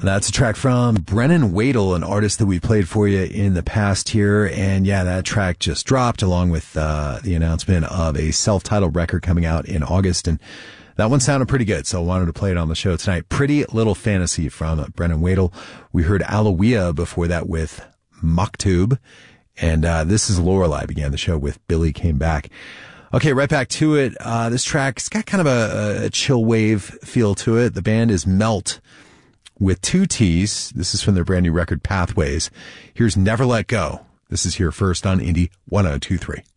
That's a track from Brennan Wadle, an artist that we played for you in the past here. And yeah, that track just dropped along with the announcement of a self-titled record coming out in August. And that one sounded pretty good, so I wanted to play it on the show tonight. Pretty Little Fantasy from Brennan Wadle. We heard Aloia before that with Maktub. And this is Lorelei, began the show with Billy Came Back. Okay, right back to it. This track's got kind of a chill wave feel to it. The band is Melt with 2 T's. This is from their brand new record, Pathways. Here's Never Let Go. This is here first on Indie 1023.